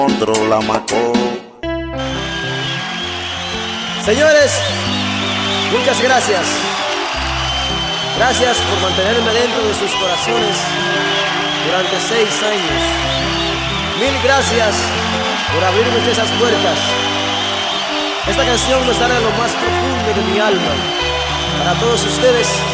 controla Macó. Señores, muchas gracias. Gracias por mantenerme dentro de sus corazones durante 6 años. Mil gracias por abrirme esas puertas. Esta canción me sale de lo más profundo de mi alma. Para todos ustedes.